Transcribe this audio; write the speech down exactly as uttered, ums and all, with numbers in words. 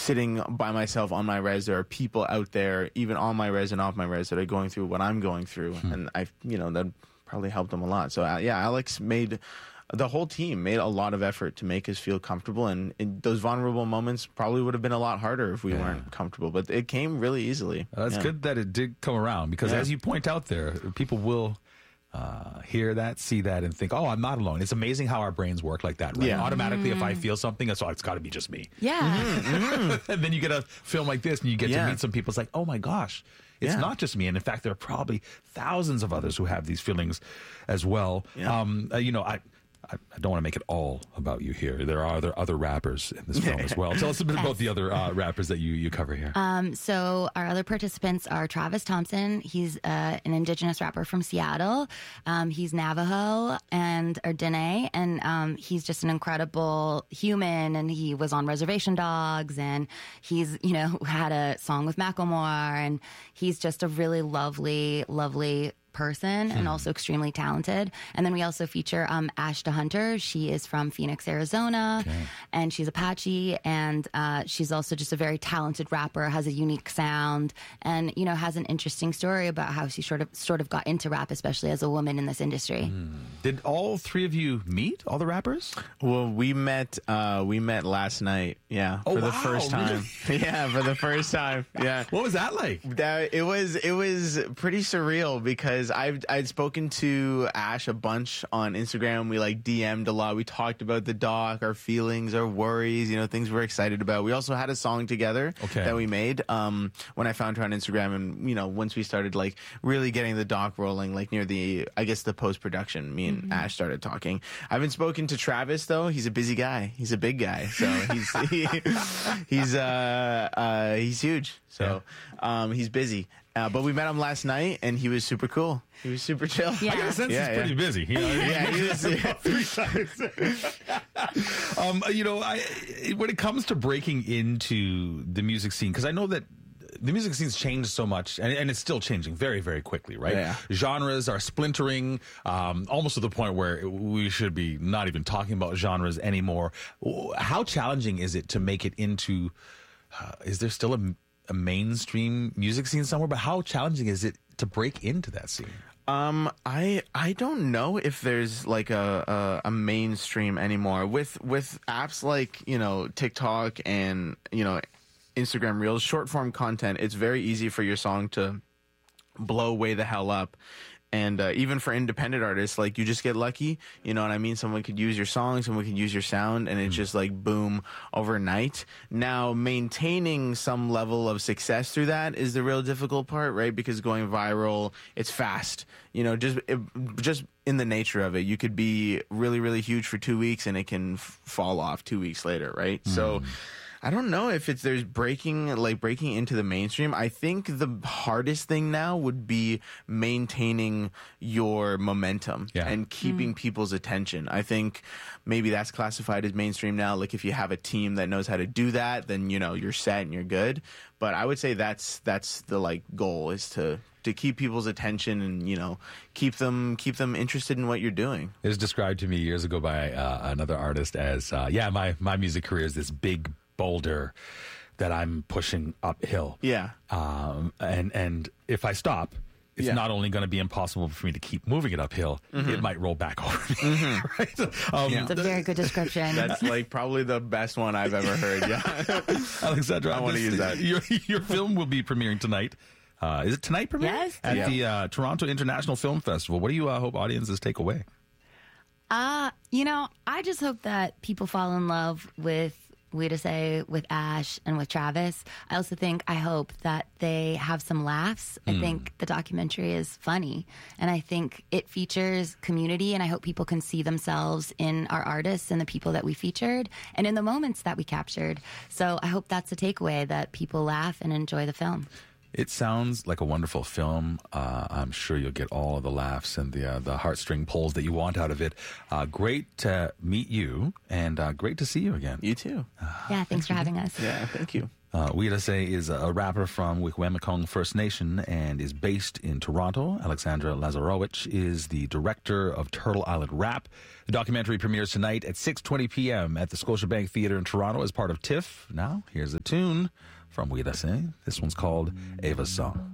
sitting by myself on my res. There are people out there, even on my res and off my res, that are going through what I'm going through, hmm. and I, you know, that probably helped them a lot. So uh, yeah, Alex made. The whole team made a lot of effort to make us feel comfortable, and in those vulnerable moments probably would have been a lot harder if we yeah. weren't comfortable, but it came really easily. Well, that's yeah. good that it did come around, because yeah. as you point out there, people will uh, hear that, see that, and think, oh, I'm not alone. It's amazing how our brains work like that, right? Yeah. Automatically, mm. if I feel something, it's, oh, it's got to be just me. Yeah. Mm-hmm. And then you get a film like this, and you get yeah. to meet some people. It's like, oh, my gosh. It's yeah. not just me. And in fact, there are probably thousands of others who have these feelings as well. Yeah. Um, uh, you know, I... I don't want to make it all about you here. There are other, other rappers in this film as well. Tell us a bit yes. about the other uh, rappers that you, you cover here. Um, so our other participants are Travis Thompson. He's uh, an Indigenous rapper from Seattle. Um, he's Navajo and or Dene, and um, he's just an incredible human. And he was on Reservation Dogs, and he's you know had a song with Macklemore, and he's just a really lovely, lovely person and also extremely talented. And then we also feature um, Ashta Hunter. She is from Phoenix, Arizona, okay. and she's Apache, and uh, she's also just a very talented rapper, has a unique sound, and you know has an interesting story about how she sort of sort of got into rap, especially as a woman in this industry. Mm. Did all three of you meet all the rappers? Well, we met uh, we met last night. Yeah, oh, for the wow, first time. Really? Yeah, for the first time. Yeah. What was that like? That it was it was pretty surreal, because I've I'd spoken to Ash a bunch on Instagram. We like D M'd a lot. We talked about the doc, our feelings, our worries, you know, things we're excited about. We also had a song together okay. that we made um, when I found her on Instagram, and you know, once we started like really getting the doc rolling, like near the I guess the post production, me and mm-hmm. Ash started talking. I haven't spoken to Travis though. He's a busy guy. He's a big guy, so he's he, he's uh, uh, he's huge. So um, he's busy. Uh, but we met him last night, and he was super cool. He was super chill. Yeah. I got a sense yeah, he's yeah. pretty busy. You know, yeah, he was. Yeah. Three times. um, you know, I, when it comes to breaking into the music scene, because I know that the music scene's changed so much, and, and it's still changing very, very quickly, right? Yeah. Genres are splintering, um, almost to the point where we should be not even talking about genres anymore. How challenging is it to make it into? Uh, is there still a a mainstream music scene somewhere, but how challenging is it to break into that scene? Um, I I don't know if there's like a, a a mainstream anymore with with apps like you know TikTok and you know Instagram Reels, short form content. It's very easy for your song to blow way the hell up. And uh, even for independent artists, like you just get lucky, you know what I mean? Someone could use your song, someone could use your sound, and it's just like boom overnight. Now, maintaining some level of success through that is the real difficult part, right? Because going viral, it's fast. You know, just it, just in the nature of it, you could be really, really huge for two weeks, and it can f- fall off two weeks later, right? Mm. So. I don't know if it's there's breaking like breaking into the mainstream. I think the hardest thing now would be maintaining your momentum yeah. and keeping mm. people's attention. I think maybe that's classified as mainstream now. Like if you have a team that knows how to do that, then you know you're set and you're good. But I would say that's that's the like goal is to to keep people's attention and you know keep them keep them interested in what you're doing. It was described to me years ago by uh, another artist as uh, yeah my my music career is this big boulder that I'm pushing uphill. Yeah. Um, and, and if I stop, it's yeah. not only going to be impossible for me to keep moving it uphill, mm-hmm. it might roll back over me. Mm-hmm. Right? Um, yeah. It's a very good description. That's like probably the best one I've ever heard. Yeah. Alexandra, I want to use that. Your, your film will be premiering tonight. Uh, is it tonight premiering? Yes. At yeah. the uh, Toronto International Film Festival. What do you uh, hope audiences take away? Uh, you know, I just hope that people fall in love with We to Say, with Ash and with Travis. I also think, I hope that they have some laughs. Mm. I think the documentary is funny, and I think it features community, and I hope people can see themselves in our artists and the people that we featured and in the moments that we captured. So I hope that's a takeaway, that people laugh and enjoy the film. It sounds like a wonderful film. Uh, I'm sure you'll get all of the laughs and the uh, the heartstring pulls that you want out of it. Uh, great to meet you, and uh, great to see you again. You too. Yeah, thanks for having us. Yeah, thank you. Uh, Weedase is a rapper from Wikwemikong First Nation and is based in Toronto. Alexandra Lazarowicz is the director of Turtle Island Rap. The documentary premieres tonight at six twenty p.m. at the Scotiabank Theatre in Toronto as part of TIFF. Now, here's a tune from Weedase. This one's called Ava's Song.